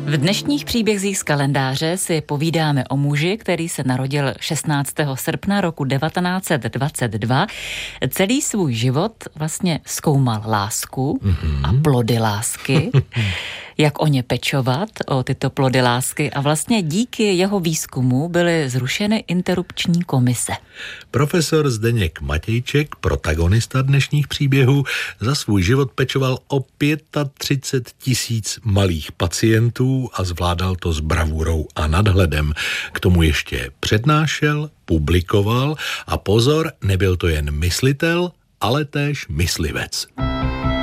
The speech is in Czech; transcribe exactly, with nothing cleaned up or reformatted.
V dnešních příbězích z kalendáře si povídáme o muži, který se narodil šestnáctého srpna roku devatenáct set dvacet dva. Celý svůj život vlastně zkoumal lásku mm-hmm. a plody lásky, jak o ně pečovat, o tyto plody lásky, a vlastně díky jeho výzkumu byly zrušeny interrupční komise. Profesor Zdeněk Matějček, protagonista dnešních příběhů, za svůj život pečoval o třicet pět tisíc malých pacientů a zvládal to s bravurou a nadhledem. K tomu ještě přednášel, publikoval a pozor, nebyl to jen myslitel, ale též myslivec.